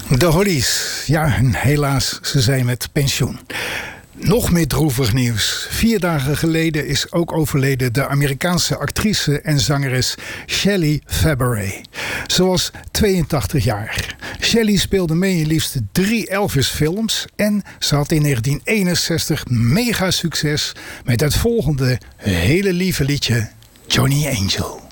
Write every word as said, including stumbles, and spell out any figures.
De Hollies, ja, en helaas, ze zijn met pensioen. Nog meer droevig nieuws. Vier dagen geleden is ook overleden de Amerikaanse actrice en zangeres Shelley Fabares. Ze was tweeëntachtig jaar. Shelley speelde mee in liefst drie Elvis-films en ze had in negentien eenenzestig mega succes met het volgende hele lieve liedje, Johnny Angel.